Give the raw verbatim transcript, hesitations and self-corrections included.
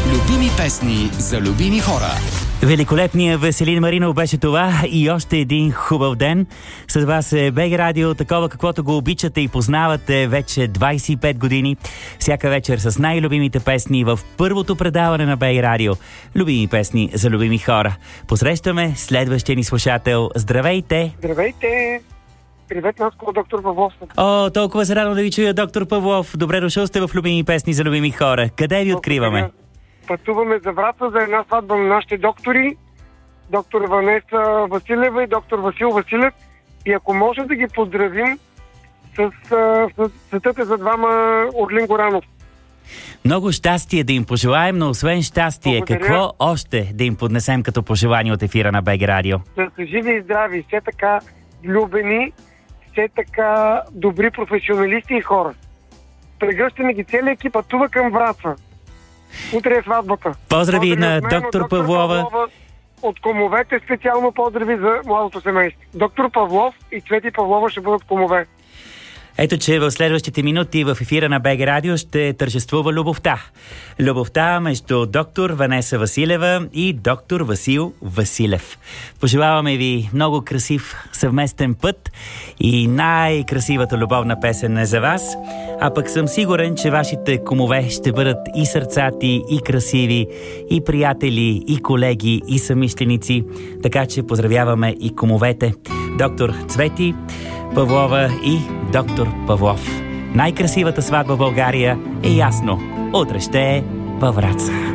Любими песни за любими хора. Великолепният Веселин Маринов беше това и още един хубав ден. С вас е БГ Радио, такова каквото го обичате и познавате вече двайсет и пет години. Всяка вечер с най-любимите песни в първото предаване на БГ Радио. Любими песни за любими хора. Посрещаме следващия ни слушател. Здравейте! Здравейте! Привет, Наско, доктор Павлов. О, толкова се радвам да ви чуя, доктор Павлов. Добре дошъл сте в Любими песни за любими хора. Къде ви откриваме? Пътуваме за Враца за една сватба на нашите доктори, доктор Ванеса Василева и доктор Васил Василев. И ако може да ги поздравим с светът за двама Орлин Горанов. Много щастие да им пожелаем, но освен щастие, Благодаря. Какво още да им поднесем като пожелание от ефира на БГ Радио? Да са живи и здрави, все така влюбени, все така добри професионалисти и хора. Прегръщаме ги, целият екип пътува към Враца. Утре е сватбата. Поздрави Поздрави на от мен, доктор от Павлова. Павлова. От кумовете специално поздрави за младото семейство. Доктор Павлов и Цвети Павлова ще бъдат кумове. Ето, че в следващите минути в ефира на БГ Радио ще тържествува любовта. Любовта между доктор Ванеса Василева и доктор Васил Василев. Пожелаваме ви много красив съвместен път и най-красивата любовна песен е за вас. А пък съм сигурен, че вашите кумове ще бъдат и сърцати, и красиви, и приятели, и колеги, и съмишленици. Така че поздравяваме и кумовете. Доктор Цвети Павлова и доктор Павлов. Най-красивата сватба в България е ясно. Утре ще е във Враца.